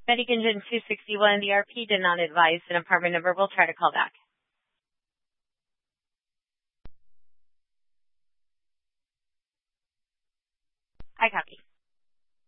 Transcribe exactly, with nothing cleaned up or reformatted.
Medicangen two sixty-one, the R P did not advise an apartment number. We'll try to call back. I copy.